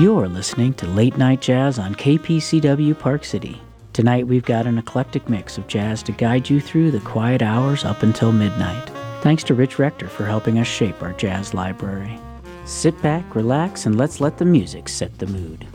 You're listening to Late Night Jazz on KPCW Park City. Tonight we've got an eclectic mix of jazz to guide you through the quiet hours up until midnight. Thanks to Rich Rector for helping us shape our jazz library. Sit back, relax, and let's let the music set the mood.